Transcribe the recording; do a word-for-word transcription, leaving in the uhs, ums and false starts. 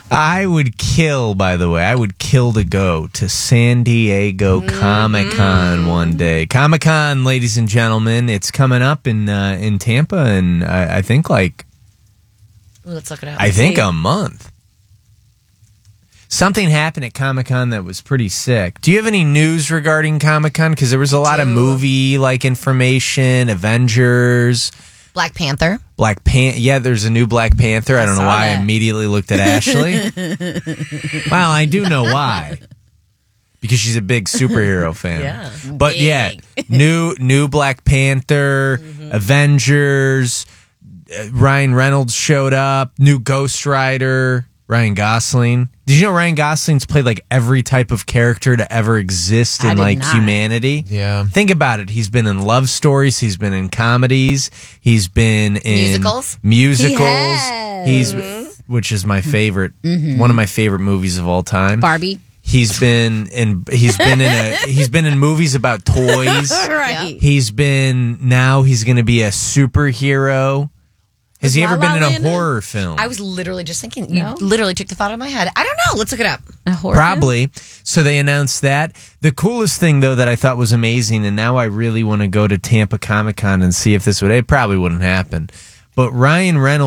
I would kill, by the way, I would kill to go to San Diego mm-hmm. Comic-Con one day. Comic-Con, ladies and gentlemen, it's coming up in uh, in Tampa, and I, I think like... Let's look it up. I think a month. Something happened at Comic-Con that was pretty sick. Do you have any news regarding Comic-Con? Because there was a lot of movie-like information, Avengers... Black Panther. Black Pan. Yeah, there's a new Black Panther. I, I don't know why that. I immediately looked at Ashley. Well, I do know why. Because she's a big superhero fan. Yeah. But big. yeah, new new Black Panther, mm-hmm. Avengers, uh, Ryan Reynolds showed up, new Ghost Rider, Ryan Gosling. Did you know Ryan Gosling's played like every type of character to ever exist in like not. humanity? Yeah. Think about it. He's been in love stories. He's been in comedies. He's been in musicals. Musicals. He He's, which is my favorite, mm-hmm. one of my favorite movies of all time. Barbie. He's been in. He's been in a. He's been in movies about toys. Right. He's been now. He's going to be a superhero. Has he La ever La been in a Land? horror film? I was literally just thinking. No? You literally took the thought out of my head. I don't know. Let's look it up. A horror Probably. So they announced that. The coolest thing, though, that I thought was amazing, and now I really want to go to Tampa Comic Con and see if this would. It probably wouldn't happen. But Ryan Reynolds